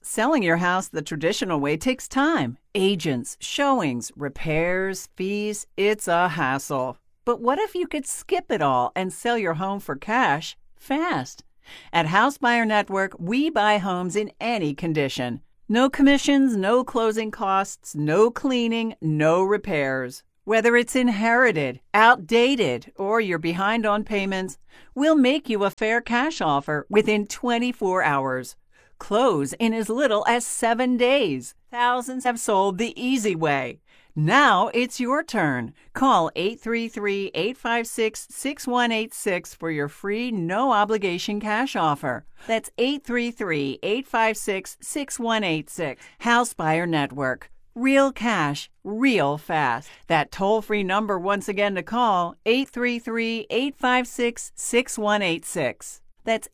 Selling your house the traditional way takes time. Agents, showings, repairs, fees. It's a hassle. But what if you could skip it all and sell your home for cash fast? At House Buyer Network, we buy homes in any condition. No commissions, no closing costs, no cleaning, no repairs. Whether it's inherited, outdated, or you're behind on payments, we'll make you a fair cash offer within 24 hours. Close in as little as 7 days. Thousands have sold the easy way. Now it's your turn. Call 833-856-6186 for your free, no-obligation cash offer. That's 833-856-6186. House Buyer Network. Real cash, real fast. That toll-free number once again to call, 833-856-6186. That's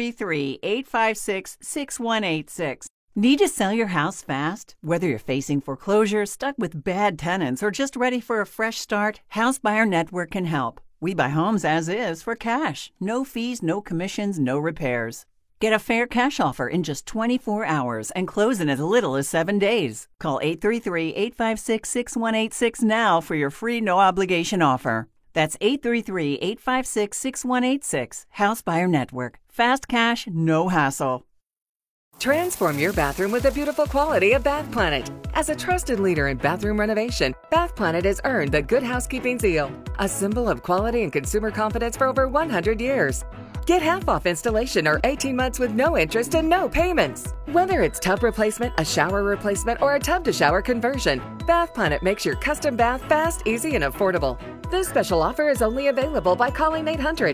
833-856-6186. Need to sell your house fast? Whether you're facing foreclosure, stuck with bad tenants, or just ready for a fresh start, House Buyer Network can help. We buy homes as is for cash. No fees, no commissions, no repairs. Get a fair cash offer in just 24 hours and close in as little as 7 days. Call 833-856-6186 now for your free no-obligation offer. That's 833-856-6186. House Buyer Network. Fast cash, no hassle. Transform your bathroom with the beautiful quality of Bath Planet. As a trusted leader in bathroom renovation, Bath Planet has earned the Good Housekeeping seal, a symbol of quality and consumer confidence for over 100 years. Get half off installation or 18 months with no interest and no payments. Whether it's tub replacement, a shower replacement, or a tub-to-shower conversion, Bath Planet makes your custom bath fast, easy, and affordable. This special offer is only available by calling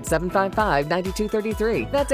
800-755-9233. That's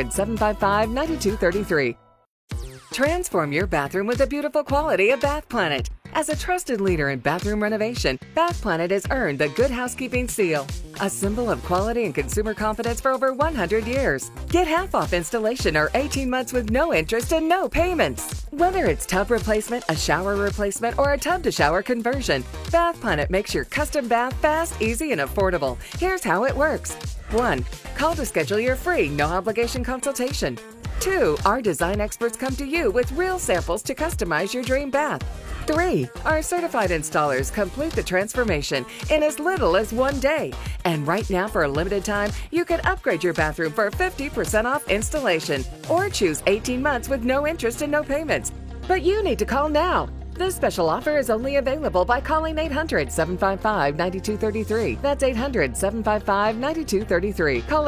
800-755-9233. Transform your bathroom with the beautiful quality of Bath Planet. As a trusted leader in bathroom renovation, Bath Planet has earned the Good Housekeeping seal, a symbol of quality and consumer confidence for over 100 years. Get half off installation or 18 months with no interest and no payments. Whether it's tub replacement, a shower replacement, or a tub-to-shower conversion, Bath Planet makes your custom bath fast, easy, and affordable. Here's how it works. 1. Call to schedule your free, no-obligation consultation. 2. Our design experts come to you with real samples to customize your dream bath. 3. Our certified installers complete the transformation in as little as 1 day. And right now, for a limited time, you can upgrade your bathroom for 50% off installation or choose 18 months with no interest and no payments. But you need to call now. This special offer is only available by calling 800-755-9233. That's 800-755-9233. Call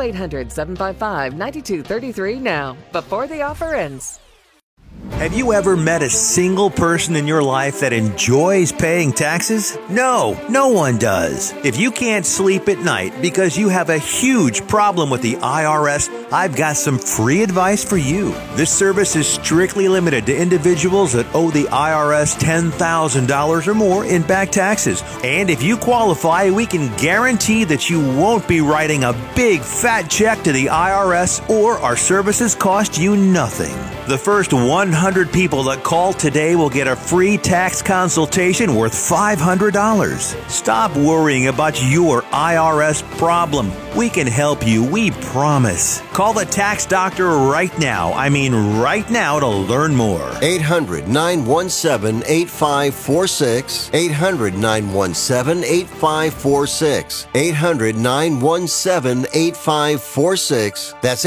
800-755-9233 now, before the offer ends. Have you ever met a single person in your life that enjoys paying taxes? No, no one does. If you can't sleep at night because you have a huge problem with the IRS, I've got some free advice for you. This service is strictly limited to individuals that owe the IRS $10,000 or more in back taxes. And if you qualify, we can guarantee that you won't be writing a big fat check to the IRS, or our services cost you nothing. The first 100 people that call today will get a free tax consultation worth $500. Stop worrying about your IRS problem. We can help you, we promise. Call the tax doctor right now. I mean right now, to learn more. 800-917-8546. 800-917-8546. 800-917-8546. That's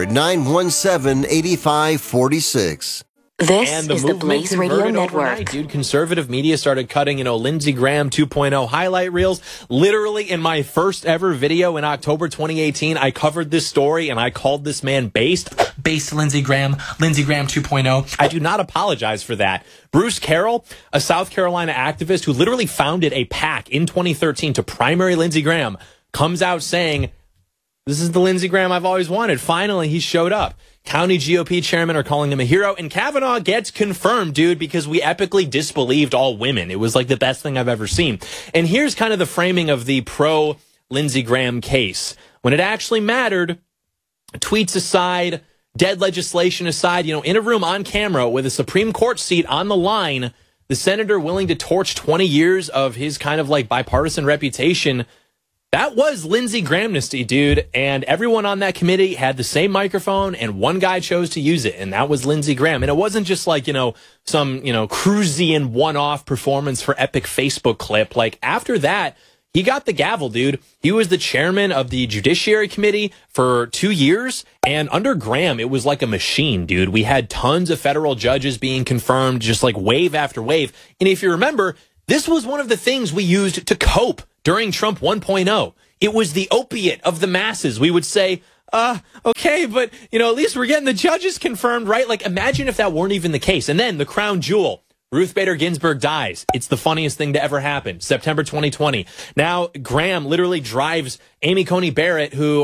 800-917-8546. This is the Blaze Radio Network. Dude, conservative media started cutting, Lindsey Graham 2.0 highlight reels. Literally, in my first ever video in October 2018, I covered this story and I called this man based Lindsey Graham 2.0. I do not apologize for that. Bruce Carroll, a South Carolina activist who literally founded a PAC in 2013 to primary Lindsey Graham, comes out saying, this is the Lindsey Graham I've always wanted. Finally, he showed up. County GOP chairmen are calling him a hero, and Kavanaugh gets confirmed, dude, because we epically disbelieved all women. It was like the best thing I've ever seen. And here's kind of the framing of the pro-Lindsey Graham case. When it actually mattered, tweets aside, dead legislation aside, in a room on camera with a Supreme Court seat on the line, the senator willing to torch 20 years of his kind of like bipartisan reputation That was Lindsey Grahamnesty, dude, and everyone on that committee had the same microphone, and one guy chose to use it, and that was Lindsey Graham. And it wasn't just like, some, Cruisian one-off performance for epic Facebook clip. Like, after that, he got the gavel, dude. He was the chairman of the Judiciary Committee for 2 years, and under Graham, it was like a machine, dude. We had tons of federal judges being confirmed, just like wave after wave. And if you remember, this was one of the things we used to cope during Trump 1.0. It was the opiate of the masses. We would say, okay, but, at least we're getting the judges confirmed, right? Like, imagine if that weren't even the case. And then the crown jewel, Ruth Bader Ginsburg dies. It's the funniest thing to ever happen. September 2020. Now, Graham literally drives Amy Coney Barrett, who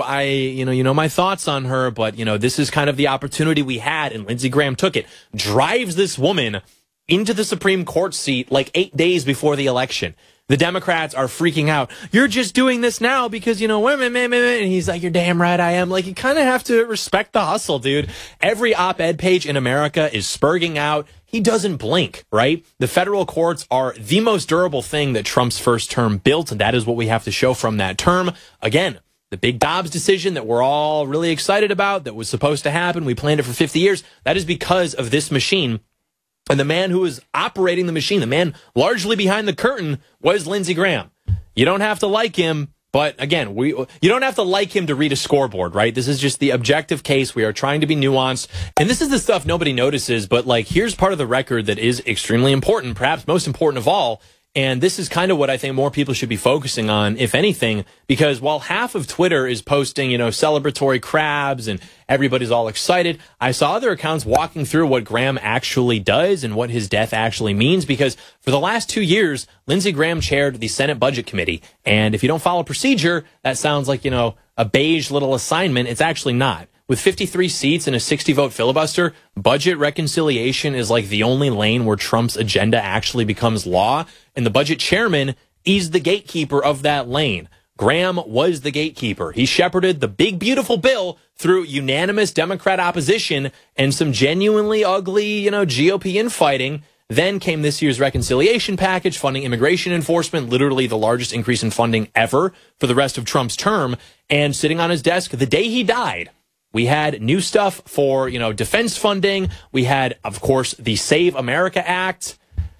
my thoughts on her, but, this is kind of the opportunity we had, and Lindsey Graham took it. Drives this woman into the Supreme Court seat like 8 days before the election. The Democrats are freaking out. You're just doing this now because, women. And he's like, you're damn right I am. Like, you kind of have to respect the hustle, dude. Every op-ed page in America is spurging out. He doesn't blink, right? The federal courts are the most durable thing that Trump's first term built, and that is what we have to show from that term. Again, the big Dobbs decision that we're all really excited about, that was supposed to happen, we planned it for 50 years, that is because of this machine. And the man who was operating the machine, the man largely behind the curtain, was Lindsey Graham. You don't have to like him, but again, you don't have to like him to read a scoreboard, right? This is just the objective case. We are trying to be nuanced. And this is the stuff nobody notices, but like, here's part of the record that is extremely important, perhaps most important of all. And this is kind of what I think more people should be focusing on, if anything, because while half of Twitter is posting, celebratory crabs and everybody's all excited, I saw other accounts walking through what Graham actually does and what his death actually means, because for the last 2 years, Lindsey Graham chaired the Senate Budget Committee. And if you don't follow procedure, that sounds like, a beige little assignment. It's actually not. With 53 seats and a 60-vote filibuster, budget reconciliation is like the only lane where Trump's agenda actually becomes law, and the budget chairman is the gatekeeper of that lane. Graham was the gatekeeper. He shepherded the big, beautiful bill through unanimous Democrat opposition and some genuinely ugly, GOP infighting. Then came this year's reconciliation package, funding immigration enforcement, literally the largest increase in funding ever for the rest of Trump's term, and sitting on his desk the day he died, we had new stuff for, defense funding. We had, of course, the Save America Act.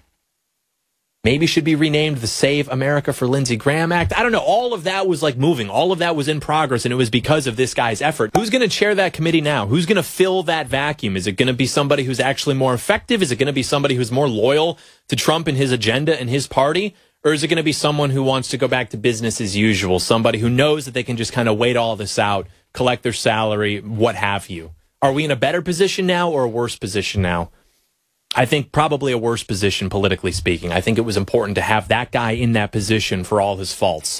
Maybe should be renamed the Save America for Lindsey Graham Act. I don't know. All of that was like moving. All of that was in progress, and it was because of this guy's effort. Who's going to chair that committee now? Who's going to fill that vacuum? Is it going to be somebody who's actually more effective? Is it going to be somebody who's more loyal to Trump and his agenda and his party? Or is it going to be someone who wants to go back to business as usual? Somebody who knows that they can just kind of wait all this out, collect their salary, what have you. Are we in a better position now or a worse position now? I think probably a worse position, politically speaking. I think it was important to have that guy in that position for all his faults.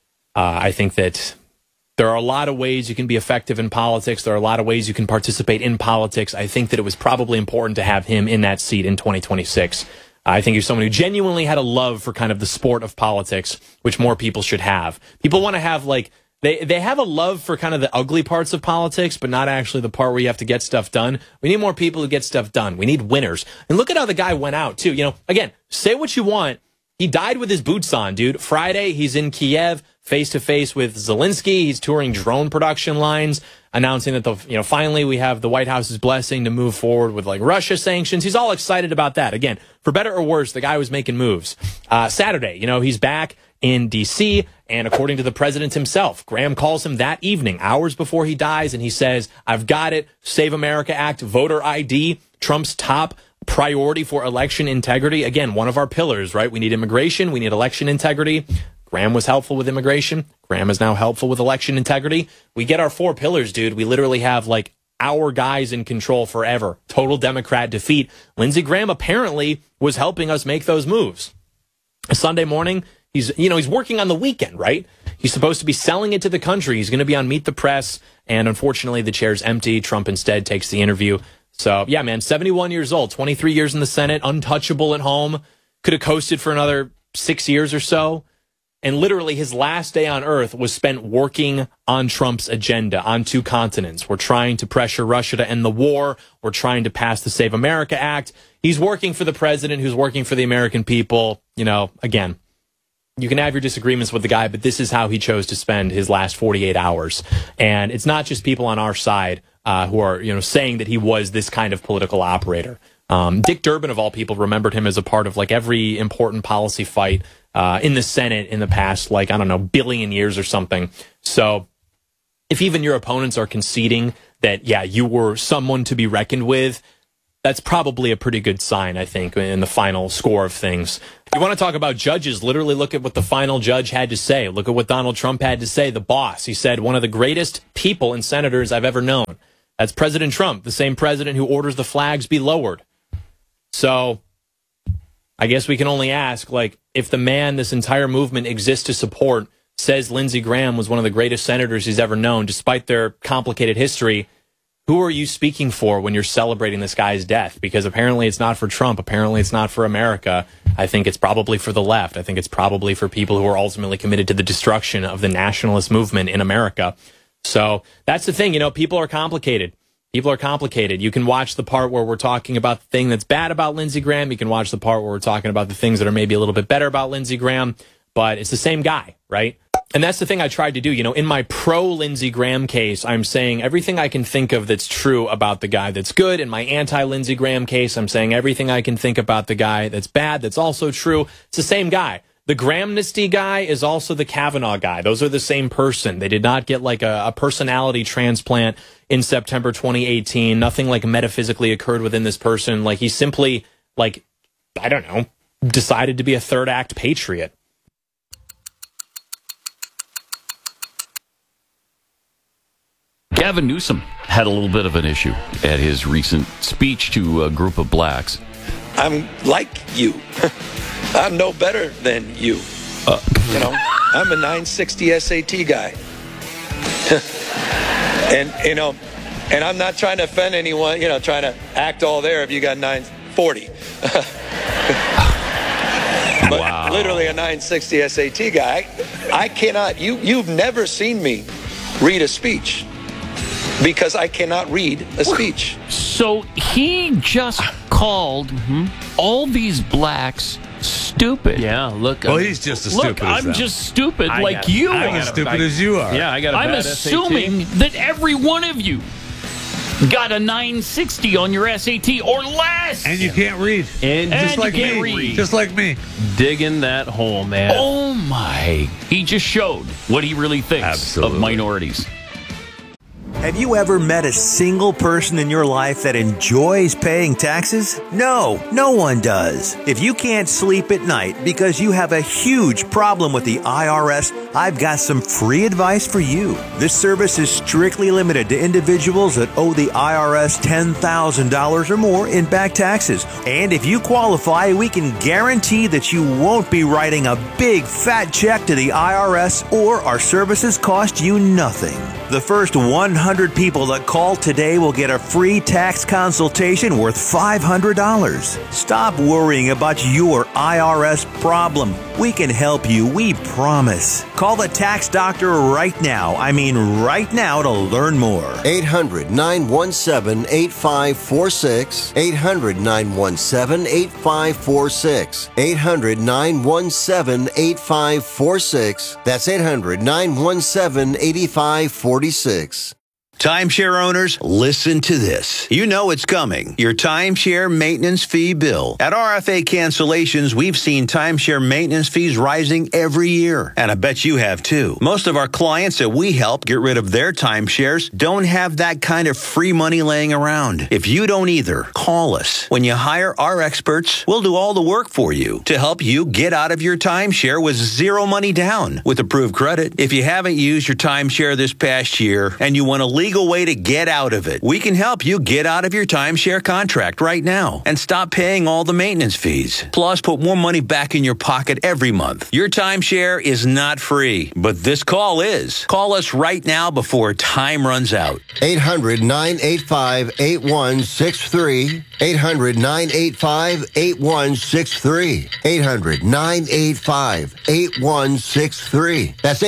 I think that there are a lot of ways you can be effective in politics. There are a lot of ways you can participate in politics. I think that it was probably important to have him in that seat in 2026. I think he's someone who genuinely had a love for kind of the sport of politics, which more people should have. People want to have like, They have a love for kind of the ugly parts of politics, but not actually the part where you have to get stuff done. We need more people who get stuff done. We need winners. And look at how the guy went out, too. Again, say what you want. He died with his boots on, dude. Friday, he's in Kiev, face-to-face with Zelensky. He's touring drone production lines, announcing that, finally we have the White House's blessing to move forward with, like, Russia sanctions. He's all excited about that. Again, for better or worse, the guy was making moves. Saturday, he's back in D.C., and according to the president himself, Graham calls him that evening, hours before he dies, and he says, I've got it, Save America Act, voter ID, Trump's top priority for election integrity. Again, one of our pillars, right? We need immigration, we need election integrity. Graham was helpful with immigration. Graham is now helpful with election integrity. We get our 4 pillars, dude. We literally have, like, our guys in control forever. Total Democrat defeat. Lindsey Graham apparently was helping us make those moves. Sunday morning, he's working on the weekend, right? He's supposed to be selling it to the country. He's going to be on Meet the Press, and unfortunately, the chair's empty. Trump instead takes the interview. So, yeah, man, 71 years old, 23 years in the Senate, untouchable at home. Could have coasted for another 6 years or so. And literally, his last day on Earth was spent working on Trump's agenda on 2 continents. We're trying to pressure Russia to end the war. We're trying to pass the Save America Act. He's working for the president who's working for the American people. Again, you can have your disagreements with the guy, but this is how he chose to spend his last 48 hours. And it's not just people on our side who are, saying that he was this kind of political operator. Dick Durbin, of all people, remembered him as a part of like every important policy fight in the Senate in the past, like, I don't know, billion years or something. So if even your opponents are conceding that, yeah, you were someone to be reckoned with, that's probably a pretty good sign, I think, in the final score of things. You want to talk about judges, literally look at what the final judge had to say. Look at what Donald Trump had to say, the boss. He said, one of the greatest people and senators I've ever known. That's President Trump, the same president who orders the flags be lowered. So I guess we can only ask, like, if the man this entire movement exists to support says Lindsey Graham was one of the greatest senators he's ever known, despite their complicated history, who are you speaking for when you're celebrating this guy's death? Because apparently it's not for Trump. Apparently it's not for America. I think it's probably for the left. I think it's probably for people who are ultimately committed to the destruction of the nationalist movement in America. So that's the thing. People are complicated. People are complicated. You can watch the part where we're talking about the thing that's bad about Lindsey Graham. You can watch the part where we're talking about the things that are maybe a little bit better about Lindsey Graham. But it's the same guy, right? And that's the thing I tried to do. In my pro-Lindsey Graham case, I'm saying everything I can think of that's true about the guy that's good. In my anti-Lindsey Graham case, I'm saying everything I can think about the guy that's bad that's also true. It's the same guy. The Grahamnesty guy is also the Kavanaugh guy. Those are the same person. They did not get like a personality transplant in September 2018. Nothing like metaphysically occurred within this person. Like he simply, like, I don't know, decided to be a third act patriot. Gavin Newsom had a little bit of an issue at his recent speech to a group of blacks. I'm like you. I'm no better than you. I'm a 960 SAT guy. and I'm not trying to offend anyone, trying to act all there if you got 940. But wow. Literally a 960 SAT guy. I cannot, you've never seen me read a speech. Because I cannot read a speech. So he just called all these blacks stupid. Yeah, look. Well, he's just as stupid as them. I'm just stupid like you are. I'm as stupid as you are. Yeah, I got a bad SAT. I'm assuming that every one of you got a 960 on your SAT or less. And you can't read. And just like me. Read. Just like me. Digging that hole, man. Oh, my. He just showed what he really thinks of minorities. Have you ever met a single person in your life that enjoys paying taxes? No, no one does. If you can't sleep at night because you have a huge problem with the IRS, I've got some free advice for you. This service is strictly limited to individuals that owe the IRS $10,000 or more in back taxes. And if you qualify, we can guarantee that you won't be writing a big fat check to the IRS, or our services cost you nothing. The first 100 people that call today will get a free tax consultation worth $500. Stop worrying about your IRS problem. We can help you, we promise. Call the tax doctor right now. I mean right now, to learn more. 800-917-8546. 800-917-8546. 800-917-8546. That's 800-917-8546. Timeshare owners, listen to this. You know it's coming. Your timeshare maintenance fee bill. At RFA Cancellations, we've seen timeshare maintenance fees rising every year. And I bet you have too. Most of our clients that we help get rid of their timeshares don't have that kind of free money laying around. If you don't either, call us. When you hire our experts, we'll do all the work for you to help you get out of your timeshare with zero money down with approved credit. If you haven't used your timeshare this past year and you want to leave way to get out of it, we can help you get out of your timeshare contract right now and stop paying all the maintenance fees. Plus, put more money back in your pocket every month. Your timeshare is not free, but this call is. Call us right now before time runs out. 800-985-8163. 800-985-8163. 800-985-8163. That's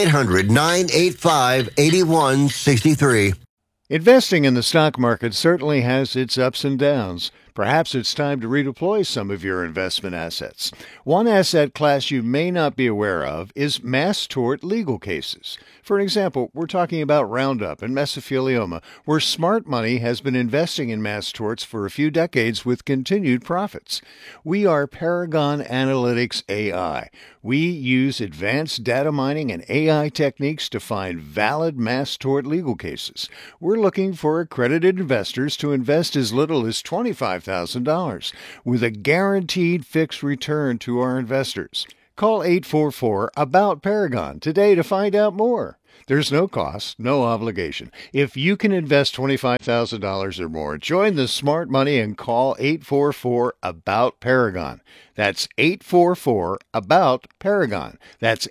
800-985-8163. Investing in the stock market certainly has its ups and downs, Perhaps it's time to redeploy some of your investment assets. One asset class you may not be aware of is mass tort legal cases. For an example, we're talking about Roundup and mesothelioma, where smart money has been investing in mass torts for a few decades with continued profits. We are Paragon Analytics AI. We use advanced data mining and AI techniques to find valid mass tort legal cases. We're looking for accredited investors to invest as little as $25,000 with a guaranteed fixed return to our investors. Call 844-ABOUT-PARAGON today to find out more. There's no cost, no obligation. If you can invest $25,000 or more, join the smart money and call 844-ABOUT-PARAGON. That's 844-ABOUT-PARAGON. That's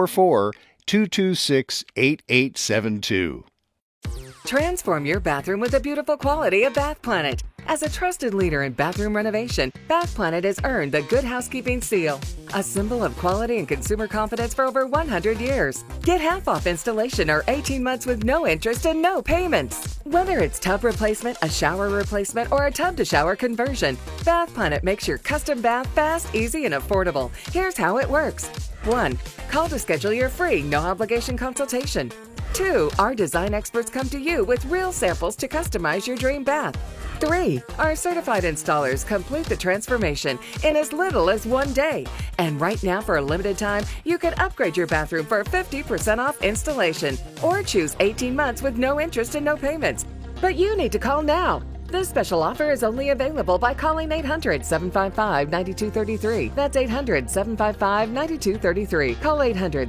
844-226-8872. Transform your bathroom with the beautiful quality of Bath Planet. As a trusted leader in bathroom renovation, Bath Planet has earned the Good Housekeeping seal, a symbol of quality and consumer confidence for over 100 years. Get half off installation or 18 months with no interest and no payments. Whether it's tub replacement, a shower replacement, or a tub-to-shower conversion, Bath Planet makes your custom bath fast, easy, and affordable. Here's how it works. 1. Call to schedule your free, no-obligation consultation. 2. Our design experts come to you with real samples to customize your dream bath. 3. Our certified installers complete the transformation in as little as 1 day. And right now, for a limited time, you can upgrade your bathroom for 50% off installation or choose 18 months with no interest and no payments. But you need to call now. This special offer is only available by calling 800-755-9233. That's 800-755-9233. Call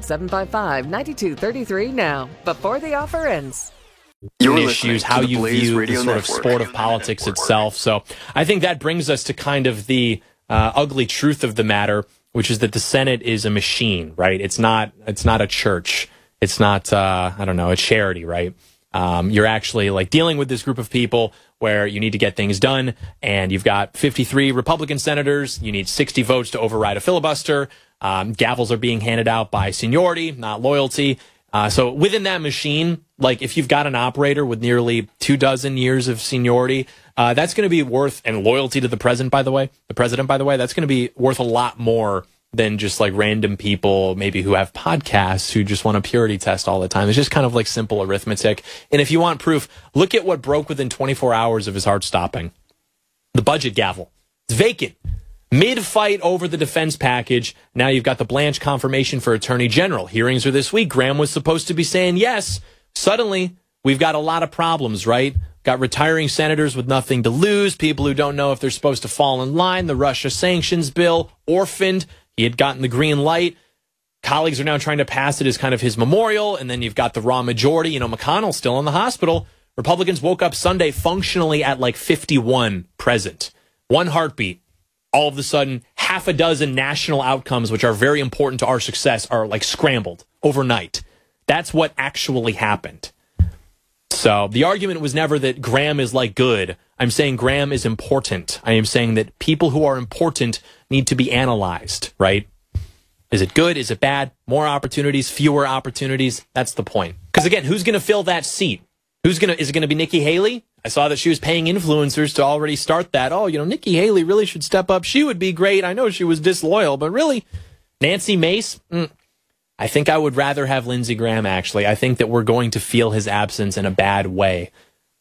800-755-9233 now, before the offer ends. Issues, how you view the sort of sport of politics itself. So I think that brings us to kind of the ugly truth of the matter, which is that the Senate is a machine, right? It's not a church. It's not, a charity, right? You're actually like dealing with this group of people where you need to get things done, and you've got 53 Republican senators. You need 60 votes to override a filibuster. Gavels are being handed out by seniority, not loyalty. So within that machine, like if you've got an operator with nearly 24 years of seniority, that's going to be worth, and loyalty to the president, by the way, that's going to be worth a lot more than just like random people maybe who have podcasts who just want a purity test all the time. It's just kind of like simple arithmetic. And if you want proof, look at what broke within 24 hours of his heart stopping. The budget gavel. It's vacant. Mid-fight over the defense package, now you've got the Blanche confirmation for Attorney General. Hearings are this week. Graham was supposed to be saying yes. Suddenly, we've got a lot of problems, right? Got retiring senators with nothing to lose, people who don't know if they're supposed to fall in line, the Russia sanctions bill, orphaned. He had gotten the green light. Colleagues are now trying to pass it as kind of his memorial, and then you've got the raw majority. McConnell's still in the hospital. Republicans woke up Sunday functionally at like 51 present. One heartbeat. All of a sudden, half a dozen national outcomes, which are very important to our success, are like scrambled overnight. That's what actually happened. So the argument was never that Graham is like good. I'm saying Graham is important. I am saying that people who are important need to be analyzed, right? Is it good? Is it bad? More opportunities, fewer opportunities? That's the point. Because again, who's going to fill that seat? Is it going to be Nikki Haley? I saw that she was paying influencers to already start that. Oh, Nikki Haley really should step up. She would be great. I know she was disloyal, but really, Nancy Mace? I think I would rather have Lindsey Graham, actually. I think that we're going to feel his absence in a bad way.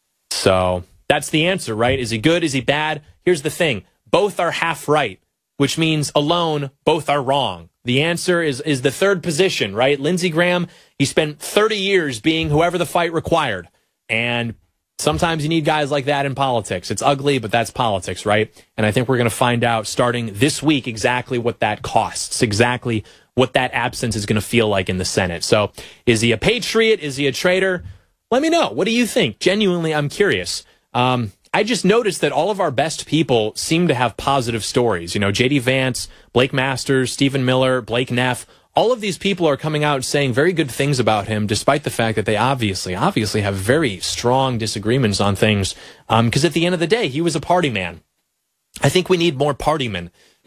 So that's the answer, right? Is he good? Is he bad? Here's the thing. Both are half right, which means alone, both are wrong. The answer is the third position, right? Lindsey Graham, he spent 30 years being whoever the fight required. And sometimes you need guys like that in politics. It's ugly, but that's politics, right? And I think we're going to find out starting this week exactly what that costs, exactly what that absence is going to feel like in the Senate. So is he a patriot? Is he a traitor? Let me know. What do you think? Genuinely, I'm curious. I just noticed that all of our best people seem to have positive stories. J.D. Vance, Blake Masters, Stephen Miller, Blake Neff. All of these people are coming out saying very good things about him, despite the fact that they obviously have very strong disagreements on things. Because at the end of the day, he was a party man. I think we need more party men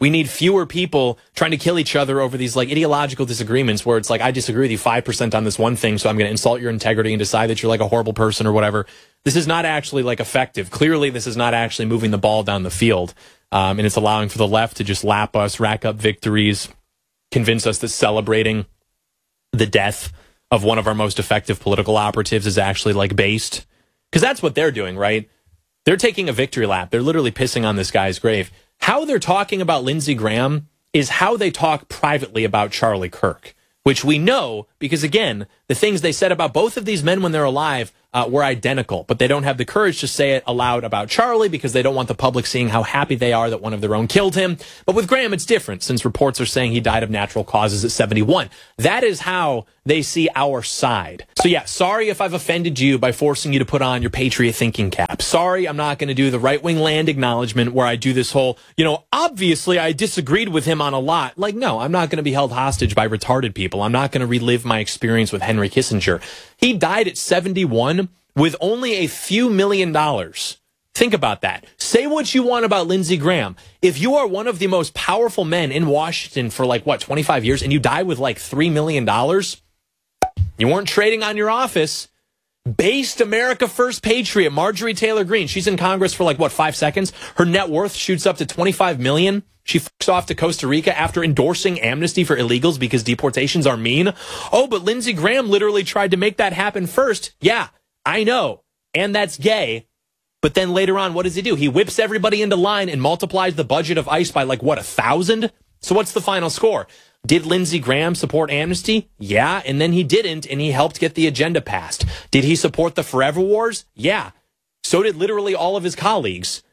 We need fewer people trying to kill each other over these like ideological disagreements where it's like, I disagree with you 5% on this one thing, so I'm going to insult your integrity and decide that you're like a horrible person or whatever. This is not actually like effective. Clearly, this is not actually moving the ball down the field. And it's allowing for the left to just lap us, rack up victories, convince us that celebrating the death of one of our most effective political operatives is actually like based. Because that's what they're doing, right? They're taking a victory lap. They're literally pissing on this guy's grave. How they're talking about Lindsey Graham is how they talk privately about Charlie Kirk, which we know because, again, the things they said about both of these men when they're alive were identical, but they don't have the courage to say it aloud about Charlie because they don't want the public seeing how happy they are that one of their own killed him. But with Graham, it's different since reports are saying he died of natural causes at 71. That is how they see our side. So yeah, sorry if I've offended you by forcing you to put on your patriot thinking cap. Sorry, I'm not going to do the right-wing land acknowledgement where I do this whole, obviously I disagreed with him on a lot. Like, no, I'm not going to be held hostage by retarded people. I'm not going to relive my experience with Henry Kissinger. He died at 71 with only a few $1 million. Think about that. Say what you want about Lindsey Graham. If you are one of the most powerful men in Washington for 25 years and you die with $3 million, you weren't trading on your office. Based America First patriot Marjorie Taylor Greene. She's in Congress for 5 seconds. Her net worth shoots up to $25 million. She fucks off to Costa Rica after endorsing amnesty for illegals because deportations are mean. Oh, but Lindsey Graham literally tried to make that happen first. Yeah, I know. And that's gay. But then later on, what does he do? He whips everybody into line and multiplies the budget of ICE by 1,000? So what's the final score? Did Lindsey Graham support amnesty? Yeah, and then he didn't, and he helped get the agenda passed. Did he support the Forever Wars? Yeah. So did literally all of his colleagues.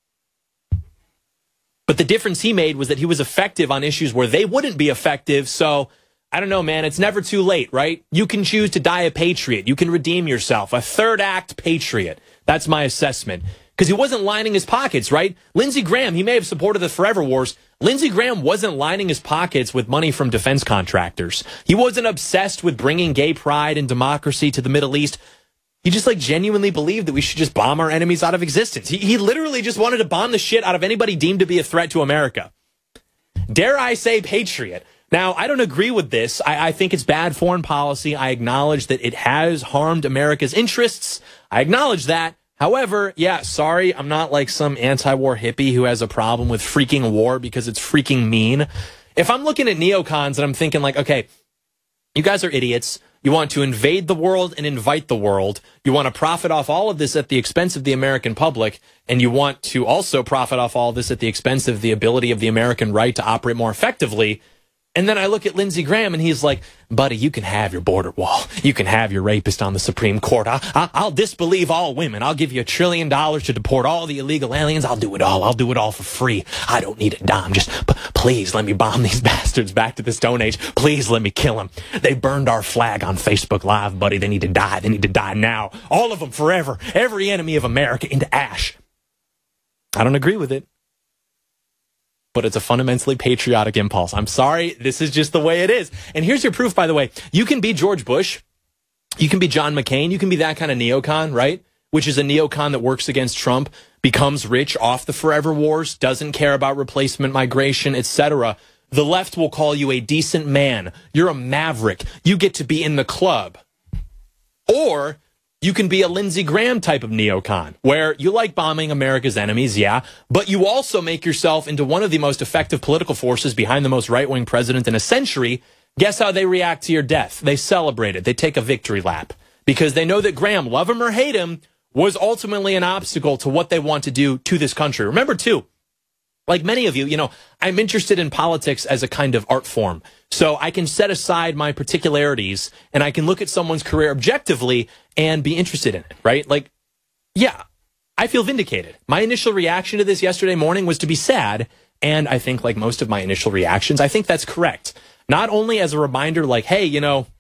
But the difference he made was that he was effective on issues where they wouldn't be effective. So, I don't know, man. It's never too late, right? You can choose to die a patriot. You can redeem yourself. A third act patriot. That's my assessment. Because he wasn't lining his pockets, right? Lindsey Graham, he may have supported the Forever Wars. Lindsey Graham wasn't lining his pockets with money from defense contractors. He wasn't obsessed with bringing gay pride and democracy to the Middle East. He just genuinely believed that we should just bomb our enemies out of existence. He literally just wanted to bomb the shit out of anybody deemed to be a threat to America. Dare I say patriot? Now, I don't agree with this. I think it's bad foreign policy. I acknowledge that it has harmed America's interests. I acknowledge that. However, yeah, sorry, I'm not some anti-war hippie who has a problem with freaking war because it's freaking mean. If I'm looking at neocons and I'm thinking okay, you guys are idiots. You want to invade the world and invite the world. You want to profit off all of this at the expense of the American public. And you want to also profit off all of this at the expense of the ability of the American right to operate more effectively. And then I look at Lindsey Graham and he's like, buddy, you can have your border wall. You can have your rapist on the Supreme Court. I'll disbelieve all women. I'll give you $1 trillion to deport all the illegal aliens. I'll do it all. I'll do it all for free. I don't need a dime. Just please let me bomb these bastards back to the Stone Age. Please let me kill them. They burned our flag on Facebook Live, buddy. They need to die. They need to die now. All of them forever. Every enemy of America into ash. I don't agree with it. But it's a fundamentally patriotic impulse. I'm sorry, this is just the way it is. And here's your proof, by the way. You can be George Bush. You can be John McCain. You can be that kind of neocon, right? Which is a neocon that works against Trump, becomes rich off the Forever Wars, doesn't care about replacement migration, etc. The left will call you a decent man. You're a maverick. You get to be in the club. Or you can be a Lindsey Graham type of neocon, where you like bombing America's enemies, yeah, but you also make yourself into one of the most effective political forces behind the most right-wing president in a century. Guess how they react to your death? They celebrate it. They take a victory lap because they know that Graham, love him or hate him, was ultimately an obstacle to what they want to do to this country. Remember, too, like many of you, I'm interested in politics as a kind of art form. So I can set aside my particularities and I can look at someone's career objectively and be interested in it, right? Yeah, I feel vindicated. My initial reaction to this yesterday morning was to be sad. And I think like most of my initial reactions, I think that's correct. Not only as a reminder, hey,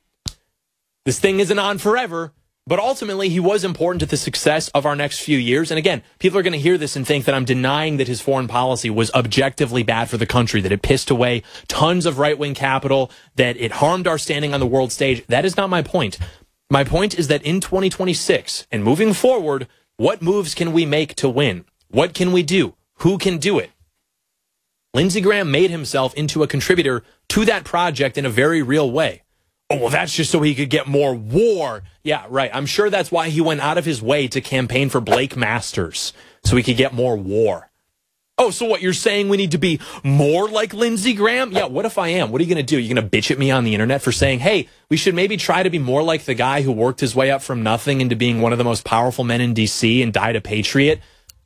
this thing isn't on forever, but ultimately he was important to the success of our next few years. And again, people are going to hear this and think that I'm denying that his foreign policy was objectively bad for the country, that it pissed away tons of right-wing capital, that it harmed our standing on the world stage. That is not my point. My point is that in 2026 and moving forward, what moves can we make to win? What can we do? Who can do it? Lindsey Graham made himself into a contributor to that project in a very real way. Oh, well, that's just so he could get more war. Yeah, right. I'm sure that's why he went out of his way to campaign for Blake Masters, so he could get more war. Oh, so what, you're saying we need to be more like Lindsey Graham? Yeah, what if I am? What are you going to do? You're going to bitch at me on the internet for saying, hey, we should maybe try to be more like the guy who worked his way up from nothing into being one of the most powerful men in D.C. and died a patriot?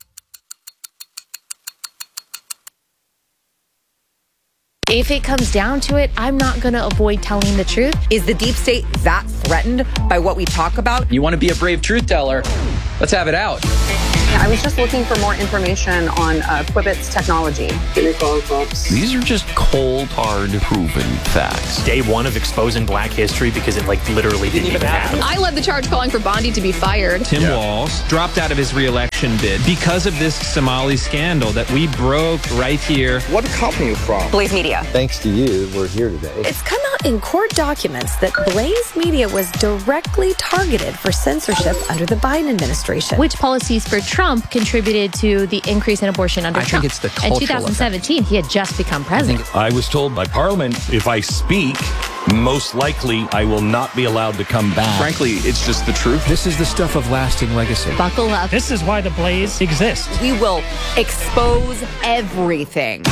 If it comes down to it, I'm not going to avoid telling the truth. Is the deep state that threatened by what we talk about? You want to be a brave truth teller? Let's have it out. I was just looking for more information on Quibbit's technology. These are just cold, hard, proven facts. Day one of exposing Black history because it literally didn't even happen. I led the charge calling for Bondi to be fired. Tim Walz dropped out of his re-election bid because of this Somali scandal that we broke right here. What company are you from? Blaze Media. Thanks to you, we're here today. It's come out in court documents that Blaze Media was directly targeted for censorship under the Biden administration. Which policies for Trump contributed to the increase in abortion under Trump? I think it's the cultural In 2017, he had just become president. I was told by Parliament, if I speak, most likely I will not be allowed to come back. Frankly, it's just the truth. This is the stuff of lasting legacy. Buckle up. This is why the Blaze exists. We will expose everything.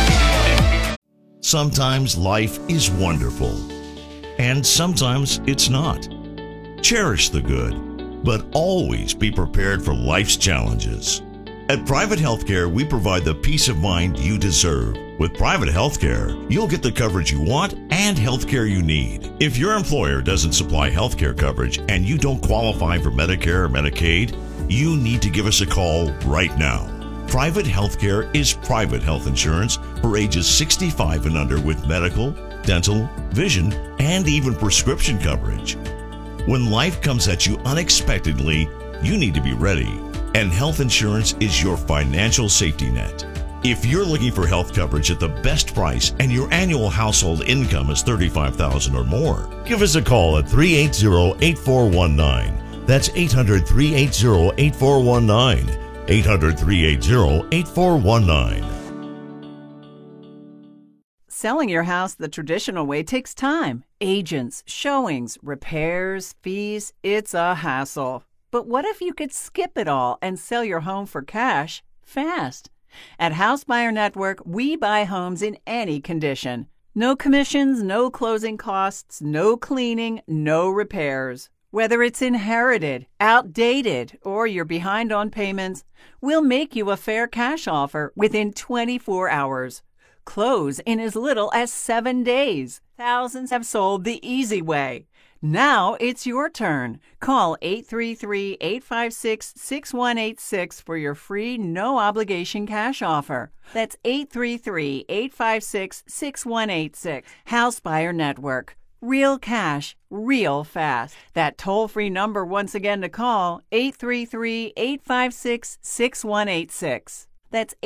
Sometimes life is wonderful, and sometimes it's not. Cherish the good, but always be prepared for life's challenges. At Private Healthcare, we provide the peace of mind you deserve. With Private Healthcare, you'll get the coverage you want and healthcare you need. If your employer doesn't supply healthcare coverage and you don't qualify for Medicare or Medicaid, you need to give us a call right now. Private Healthcare is private health insurance for ages 65 and under with medical, dental, vision, and even prescription coverage. When life comes at you unexpectedly, you need to be ready, and health insurance is your financial safety net. If you're looking for health coverage at the best price and your annual household income is $35,000 or more, give us a call at 380-8419. That's 800-380-8419. 800-380-8419. Selling your house the traditional way takes time. Agents, showings, repairs, fees, it's a hassle. But what if you could skip it all and sell your home for cash fast? At House Buyer Network, we buy homes in any condition. No commissions, no closing costs, no cleaning, no repairs. Whether it's inherited, outdated, or you're behind on payments, we'll make you a fair cash offer within 24 hours. Close in as little as 7 days. Thousands have sold the easy way. Now it's your turn. Call 833-856-6186 for your free, no-obligation cash offer. That's 833-856-6186. House Buyer Network. Real cash, real fast. That toll-free number once again to call, 833-856-6186. That's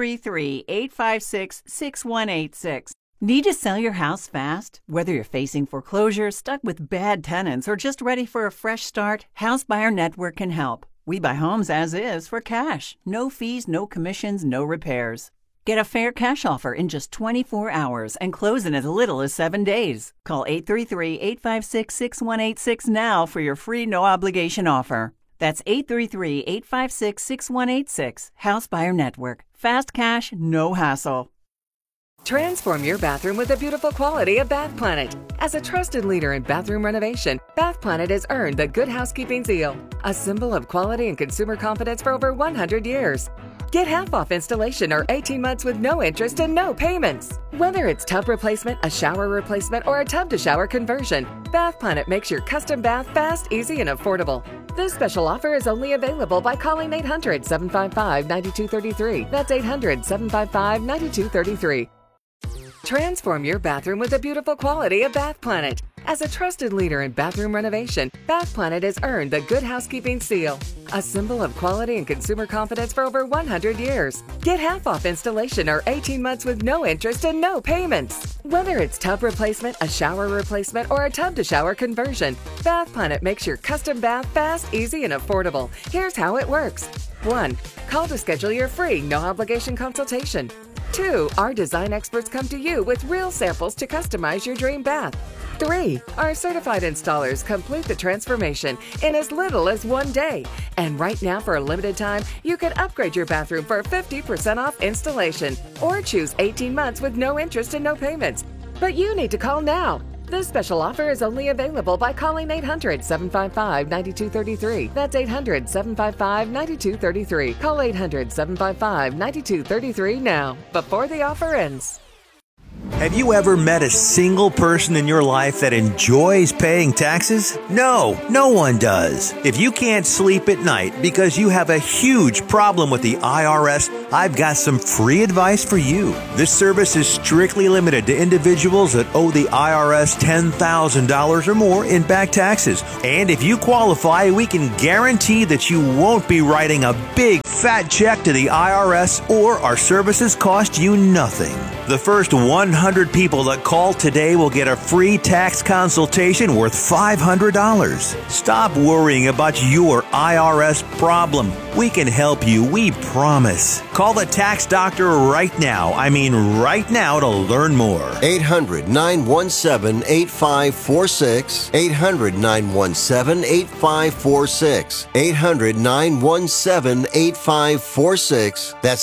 833-856-6186. Need to sell your house fast? Whether you're facing foreclosure, stuck with bad tenants, or just ready for a fresh start, House Buyer Network can help. We buy homes as is for cash. No fees, no commissions, no repairs. Get a fair cash offer in just 24 hours and close in as little as 7 days. Call 833-856-6186 now for your free no-obligation offer. That's 833-856-6186. House Buyer Network. Fast cash, no hassle. Transform your bathroom with the beautiful quality of Bath Planet. As a trusted leader in bathroom renovation, Bath Planet has earned the Good Housekeeping seal, a symbol of quality and consumer confidence for over 100 years. Get half off installation or 18 months with no interest and no payments. Whether it's tub replacement, a shower replacement, or a tub-to-shower conversion, Bath Planet makes your custom bath fast, easy, and affordable. This special offer is only available by calling 800-755-9233. That's 800-755-9233. Transform your bathroom with the beautiful quality of Bath Planet. As a trusted leader in bathroom renovation, Bath Planet has earned the Good Housekeeping seal, a symbol of quality and consumer confidence for over 100 years. Get half off installation or 18 months with no interest and no payments. Whether it's tub replacement, a shower replacement, or a tub-to-shower conversion, Bath Planet makes your custom bath fast, easy, and affordable. Here's how it works. 1. Call to schedule your free, no-obligation consultation. 2, our design experts come to you with real samples to customize your dream bath. 3, our certified installers complete the transformation in as little as 1 day. And right now, for a limited time, you can upgrade your bathroom for 50% off installation or choose 18 months with no interest and no payments. But you need to call now. This special offer is only available by calling 800-755-9233. That's 800-755-9233. Call 800-755-9233 now, before the offer ends. Have you ever met a single person in your life that enjoys paying taxes? No, no one does. If you can't sleep at night because you have a huge problem with the IRS, I've got some free advice for you. This service is strictly limited to individuals that owe the IRS $10,000 or more in back taxes. And if you qualify, we can guarantee that you won't be writing a big fat check to the IRS, or our services cost you nothing. The first 100 people that call today will get a free tax consultation worth $500. Stop worrying about your IRS problem. We can help you, we promise. Call the tax doctor right now. I mean right now, to learn more. 800-917-8546. 800-917-8546. 800-917-8546. That's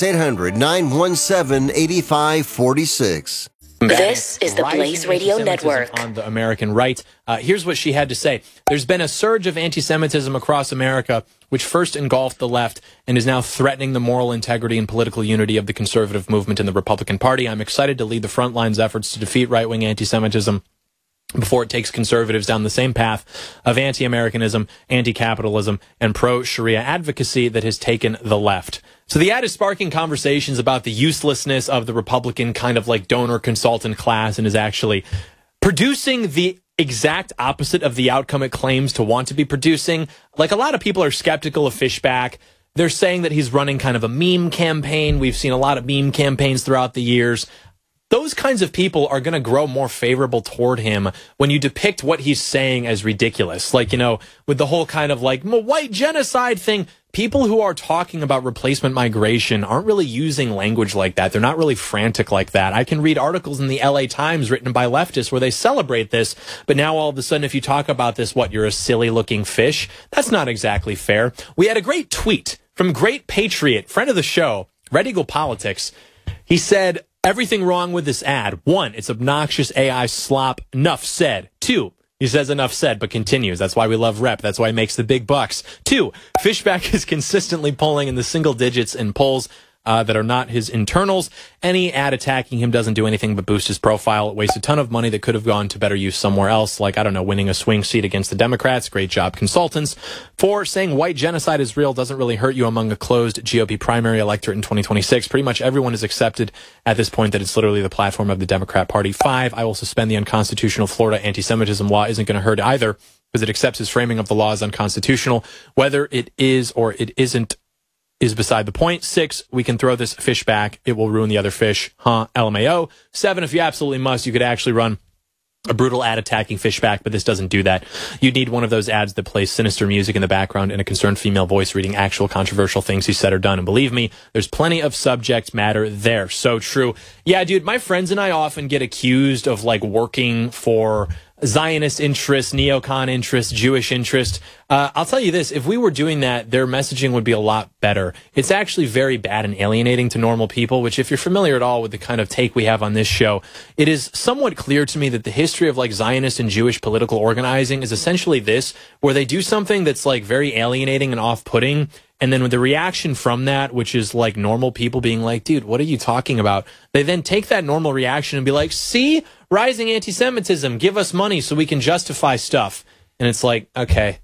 800-917-8546. This is the Blaze Radio Network. On the American right. Here's what she had to say. There's been a surge of anti-Semitism across America, which first engulfed the left and is now threatening the moral integrity and political unity of the conservative movement in the Republican Party. I'm excited to lead the front lines efforts to defeat right-wing anti-Semitism before it takes conservatives down the same path of anti-Americanism, anti-capitalism, and pro-Sharia advocacy that has taken the left. So the ad is sparking conversations about the uselessness of the Republican kind of like donor consultant class, and is actually producing the exact opposite of the outcome it claims to want to be producing. Like, a lot of people are skeptical of Fishback. They're saying that he's running kind of a meme campaign. We've seen a lot of meme campaigns throughout the years. Those kinds of people are going to grow more favorable toward him when you depict what he's saying as ridiculous. Like, you know, with the whole kind of like white genocide thing, people who are talking about replacement migration aren't really using language like that. They're not really frantic like that. I can read articles in the LA Times written by leftists where they celebrate this, but now all of a sudden if you talk about this, what, you're a silly looking fish? That's not exactly fair. We had a great tweet from Great Patriot, friend of the show, Red Eagle Politics. He said, everything wrong with this ad. 1, it's obnoxious AI slop. Enough said. 2, he says enough said, but continues. That's why we love Rep. That's why he makes the big bucks. 2, Fishback is consistently polling in the single digits in polls that are not his internals. Any ad attacking him doesn't do anything but boost his profile. It wastes a ton of money that could have gone to better use somewhere else, like, I don't know, winning a swing seat against the Democrats. Great job, consultants. 4, saying white genocide is real doesn't really hurt you among a closed GOP primary electorate in 2026. Pretty much everyone has accepted at this point that it's literally the platform of the Democrat Party. 5, I will suspend the unconstitutional Florida anti-Semitism law isn't going to hurt either, because it accepts his framing of the law as unconstitutional. Whether it is or it isn't is beside the point. 6, we can throw this fish back. It will ruin the other fish. LMAO. 7, if you absolutely must, you could actually run a brutal ad attacking Fishback, but this doesn't do that. You need one of those ads that plays sinister music in the background and a concerned female voice reading actual controversial things he said or done. And believe me, there's plenty of subject matter there. So true. Yeah, dude, my friends and I often get accused of like working for Zionist interest, neocon interest, Jewish interest. I'll tell you this, if we were doing that, their messaging would be a lot better. It's actually very bad and alienating to normal people, which if you're familiar at all with the kind of take we have on this show, it is somewhat clear to me that the history of like Zionist and Jewish political organizing is essentially this, where they do something that's like very alienating and off-putting, and then with the reaction from that, which is like normal people being like, dude, what are you talking about? They then take that normal reaction and be like, see, rising anti-Semitism, give us money so we can justify stuff. And it's like, okay,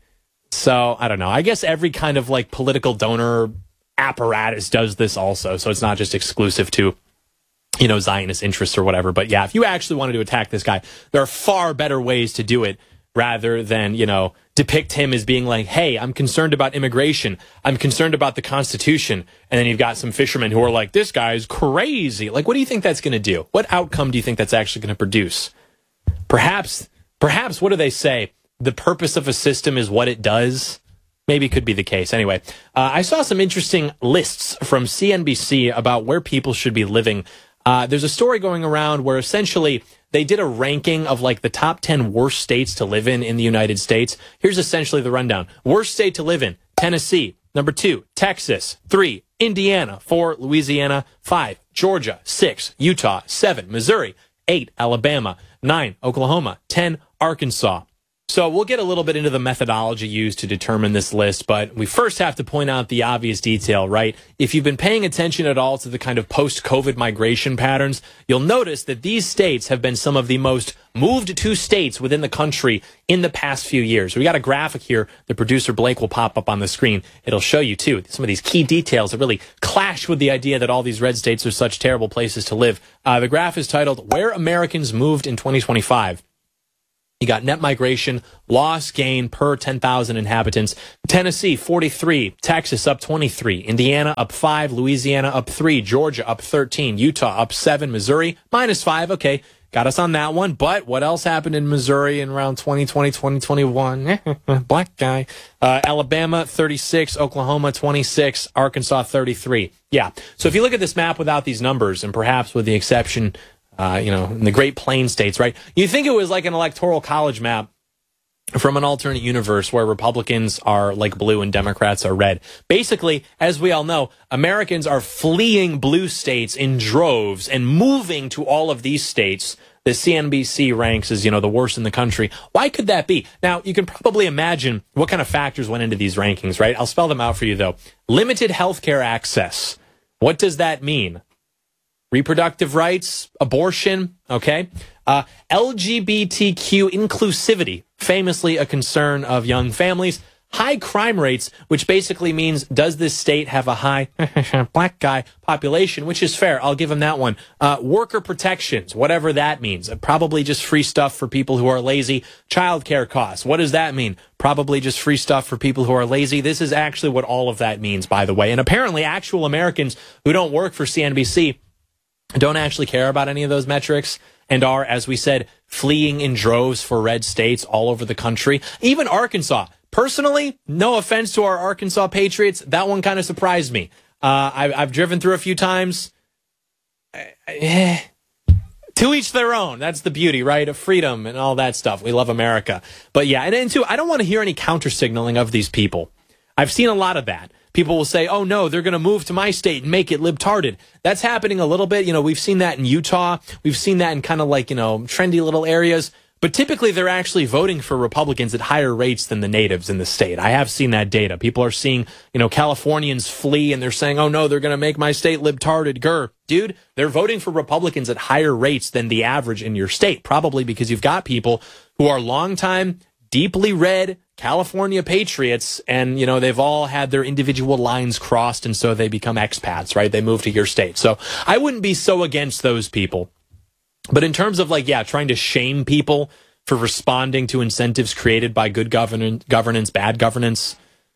so I don't know. I guess every kind of like political donor apparatus does this also. So it's not just exclusive to, you know, Zionist interests or whatever. But yeah, if you actually wanted to attack this guy, there are far better ways to do it rather than, you know, depict him as being like, hey, I'm concerned about immigration. I'm concerned about the Constitution. And then you've got some fishermen who are like, this guy's crazy. Like, what do you think that's going to do? What outcome do you think that's actually going to produce? Perhaps, what do they say? The purpose of a system is what it does. Maybe could be the case. Anyway, I saw some interesting lists from CNBC about where people should be living There's a story going around where essentially they did a ranking of like the top 10 worst states to live in the United States. Here's essentially the rundown. Worst state to live in, Tennessee. Number 2, Texas. 3, Indiana. 4, Louisiana. 5, Georgia. 6, Utah. 7, Missouri. 8, Alabama. 9, Oklahoma. 10, Arkansas. So we'll get a little bit into the methodology used to determine this list, but we first have to point out the obvious detail, right? If you've been paying attention at all to the kind of post-COVID migration patterns, you'll notice that these states have been some of the most moved to states within the country in the past few years. We got a graphic here. The producer Blake will pop up on the screen. It'll show you, too, some of these key details that really clash with the idea that all these red states are such terrible places to live. The graph is titled, Where Americans Moved in 2025. You got net migration, loss gain per 10,000 inhabitants. Tennessee, 43. Texas, up 23. Indiana, up 5. Louisiana, up 3. Georgia, up 13. Utah, up 7. Missouri, minus 5. Okay, got us on that one. But what else happened in Missouri in around 2020, 2021? Black guy. Alabama, 36. Oklahoma, 26. Arkansas, 33. Yeah, so if you look at this map without these numbers, and perhaps with the exception in the Great Plains states, right? You think it was like an electoral college map from an alternate universe where Republicans are like blue and Democrats are red. Basically, as we all know, Americans are fleeing blue states in droves and moving to all of these states that CNBC ranks as, the worst in the country. Why could that be? Now, you can probably imagine what kind of factors went into these rankings, right? I'll spell them out for you, though. Limited healthcare access. What does that mean? Reproductive rights, abortion, okay? LGBTQ inclusivity, famously a concern of young families. High crime rates, which basically means, does this state have a high black guy population, which is fair. I'll give him that one. Worker protections, whatever that means. Probably just free stuff for people who are lazy. Childcare costs, what does that mean? Probably just free stuff for people who are lazy. This is actually what all of that means, by the way. And apparently actual Americans who don't work for CNBC don't actually care about any of those metrics and are, as we said, fleeing in droves for red states all over the country. Even Arkansas. Personally, no offense to our Arkansas Patriots, that one kind of surprised me. I've driven through a few times. To each their own. That's the beauty, right? Of freedom and all that stuff. We love America. But yeah, and two, I don't want to hear any counter-signaling of these people. I've seen a lot of that. People will say, oh, no, they're going to move to my state and make it libtarded. That's happening a little bit. We've seen that in Utah. We've seen that in kind of like, trendy little areas. But typically, they're actually voting for Republicans at higher rates than the natives in the state. I have seen that data. People are seeing, Californians flee, and they're saying, oh, no, they're going to make my state libtarded. Grr. Dude, they're voting for Republicans at higher rates than the average in your state, probably because you've got people who are longtime, deeply red California patriots, and, they've all had their individual lines crossed, and so they become expats, right? They move to your state. So I wouldn't be so against those people. But in terms of trying to shame people for responding to incentives created by good governance, bad governance,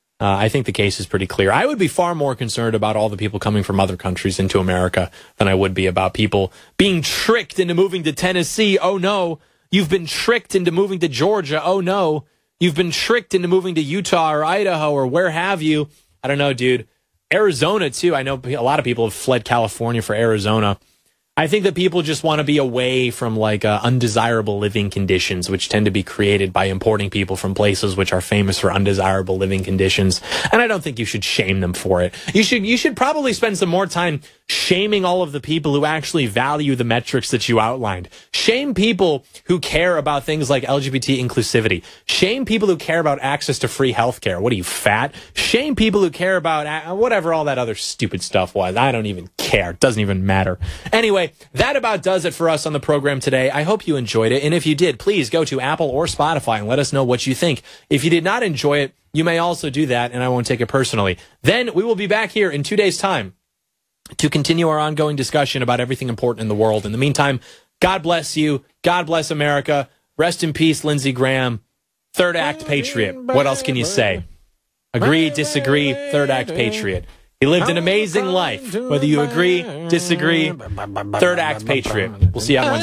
I think the case is pretty clear. I would be far more concerned about all the people coming from other countries into America than I would be about people being tricked into moving to Tennessee. Oh, no. You've been tricked into moving to Georgia. Oh, no. You've been tricked into moving to Utah or Idaho or where have you. I don't know, dude. Arizona, too. I know a lot of people have fled California for Arizona. I think that people just want to be away from undesirable living conditions, which tend to be created by importing people from places which are famous for undesirable living conditions. And I don't think you should shame them for it. You should probably spend some more time shaming all of the people who actually value the metrics that you outlined. Shame people who care about things like LGBT inclusivity. Shame people who care about access to free healthcare. What are you, fat? Shame people who care about whatever all that other stupid stuff was. I don't even care. It doesn't even matter. Anyway, that about does it for us on the program today. I hope you enjoyed it. And if you did, please go to Apple or Spotify and let us know what you think. If you did not enjoy it, you may also do that, and I won't take it personally. Then we will be back here in 2 days' time to continue our ongoing discussion about everything important in the world. In the meantime, God bless you. God bless America. Rest in peace, Lindsey Graham. Third act patriot. What else can you say? Agree, disagree, third act patriot. He lived an amazing life. Whether you agree, disagree, third act patriot. We'll see you on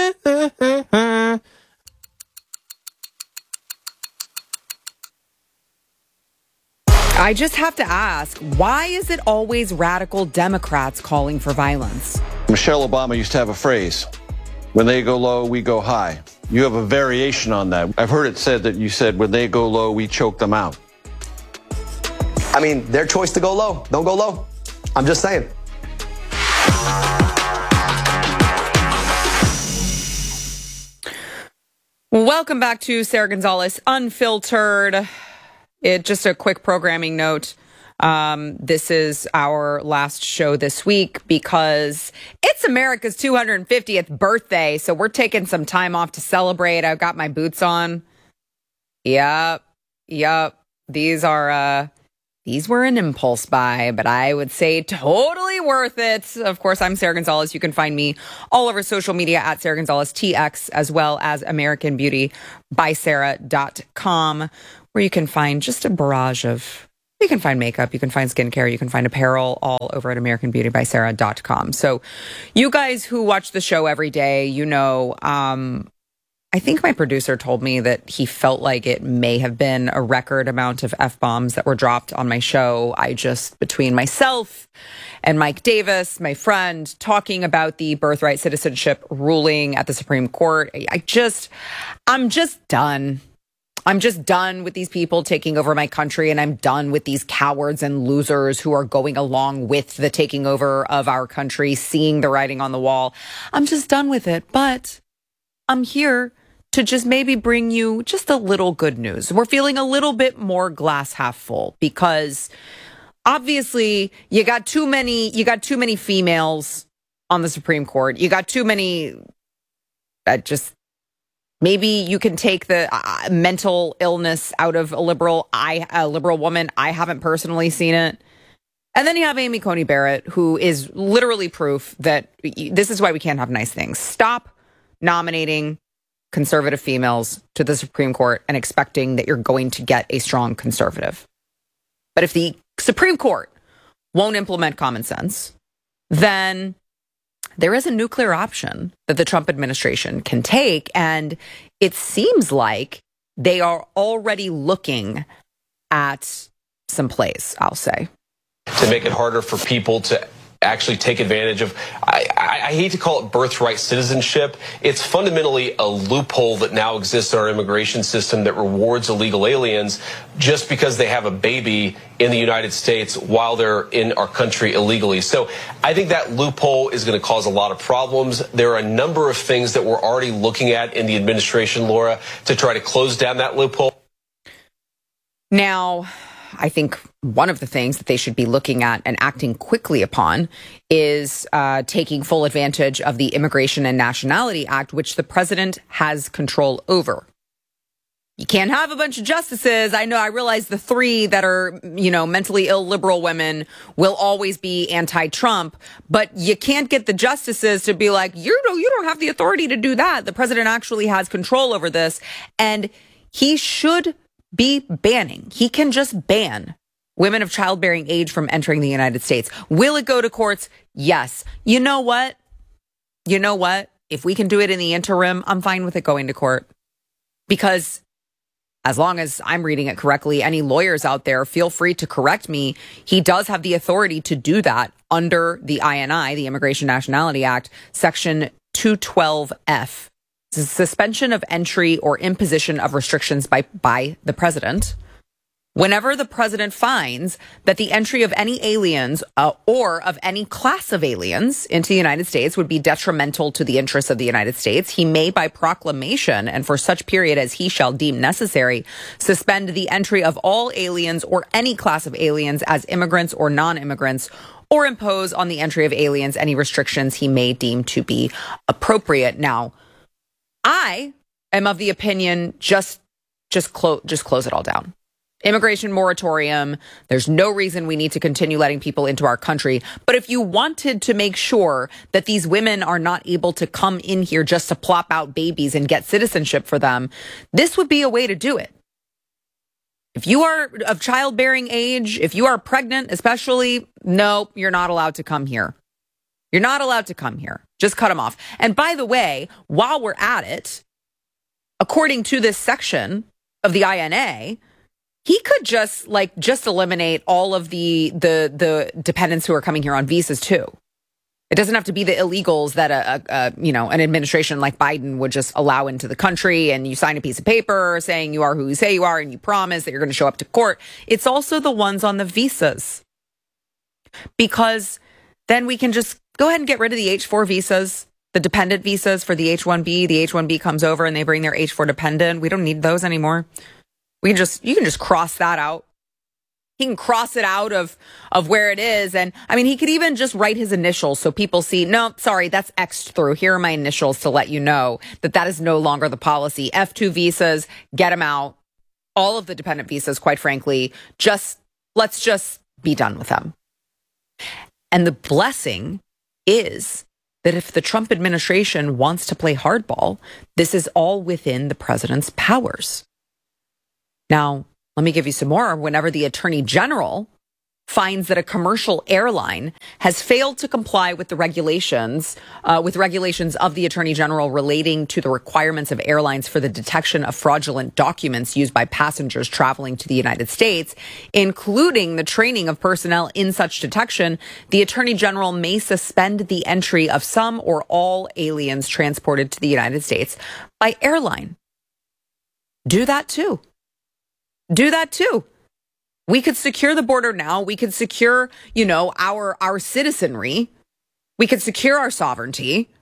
Wednesday. I just have to ask, why is it always radical Democrats calling for violence? Michelle Obama used to have a phrase, when they go low, we go high. You have a variation on that. I've heard it said that you said, when they go low, we choke them out. I mean, their choice to go low. Don't go low. I'm just saying. Welcome back to Sarah Gonzalez Unfiltered. Just a quick programming note. This is our last show this week because it's America's 250th birthday. So we're taking some time off to celebrate. I've got my boots on. Yep. These were an impulse buy, but I would say totally worth it. Of course, I'm Sarah Gonzalez. You can find me all over social media at Sarah Gonzalez TX, as well as AmericanBeautyBySarah.com, where you can find just a barrage of, you can find makeup, you can find skincare, you can find apparel, all over at AmericanBeautyBySarah.com. So you guys who watch the show every day, you know, I think my producer told me that he felt like it may have been a record amount of F-bombs that were dropped on my show. Between myself and Mike Davis, my friend, talking about the birthright citizenship ruling at the Supreme Court, I'm just done. I'm just done with these people taking over my country, and I'm done with these cowards and losers who are going along with the taking over of our country, seeing the writing on the wall. I'm just done with it, but I'm here to just maybe bring you just a little good news. We're feeling a little bit more glass half full because obviously you got too many females on the Supreme Court. You got too many maybe you can take the mental illness out of a liberal woman. I haven't personally seen it. And then you have Amy Coney Barrett, who is literally proof that this is why we can't have nice things. Stop nominating conservative females to the Supreme Court and expecting that you're going to get a strong conservative. But if the Supreme Court won't implement common sense, then there is a nuclear option that the Trump administration can take. And it seems like they are already looking at some plays, I'll say. To make it harder for people to actually take advantage of, I hate to call it birthright citizenship. It's fundamentally a loophole that now exists in our immigration system that rewards illegal aliens just because they have a baby in the United States while they're in our country illegally. So I think that loophole is going to cause a lot of problems. There are a number of things that we're already looking at in the administration, Laura, to try to close down that loophole. Now, I think one of the things that they should be looking at and acting quickly upon is taking full advantage of the Immigration and Nationality Act, which the president has control over. You can't have a bunch of justices. I realize the three that are, mentally ill liberal women will always be anti-Trump, but you can't get the justices to be like, you don't have the authority to do that. The president actually has control over this, and he should be banning. He can just ban women of childbearing age from entering the United States. Will it go to courts? Yes. You know what? If we can do it in the interim, I'm fine with it going to court. Because as long as I'm reading it correctly, any lawyers out there, feel free to correct me. He does have the authority to do that under the INI, the Immigration Nationality Act, Section 212F. Suspension of entry or imposition of restrictions by the president. Whenever the president finds that the entry of any aliens or of any class of aliens into the United States would be detrimental to the interests of the United States, he may, by proclamation and for such period as he shall deem necessary, suspend the entry of all aliens or any class of aliens as immigrants or non-immigrants, or impose on the entry of aliens any restrictions he may deem to be appropriate. Now, I am of the opinion just close it all down. Immigration moratorium. There's no reason we need to continue letting people into our country. But if you wanted to make sure that these women are not able to come in here just to plop out babies and get citizenship for them, this would be a way to do it. If you are of childbearing age, if you are pregnant, especially, no, you're not allowed to come here. You're not allowed to come here. Just cut them off. And by the way, while we're at it, according to this section of the INA, he could just eliminate all of the dependents who are coming here on visas too. It doesn't have to be the illegals that an administration like Biden would just allow into the country, and you sign a piece of paper saying you are who you say you are and you promise that you're going to show up to court. It's also the ones on the visas, because then we can just go ahead and get rid of the H-4 visas, the dependent visas for the H-1B. The H-1B comes over and they bring their H-4 dependent. We don't need those anymore. You can just cross that out. He can cross it out of where it is. And I mean, he could even just write his initials so people see, no, sorry, that's X'd through. Here are my initials to let you know that is no longer the policy. F-2 visas, get them out. All of the dependent visas, quite frankly, let's just be done with them. And the blessing is that if the Trump administration wants to play hardball, this is all within the president's powers. Now, let me give you some more. Whenever the Attorney General finds that a commercial airline has failed to comply with the regulations of the Attorney General relating to the requirements of airlines for the detection of fraudulent documents used by passengers traveling to the United States, including the training of personnel in such detection, the Attorney General may suspend the entry of some or all aliens transported to the United States by airline. Do that too. We could secure the border now. We could secure, our citizenry. We could secure our sovereignty.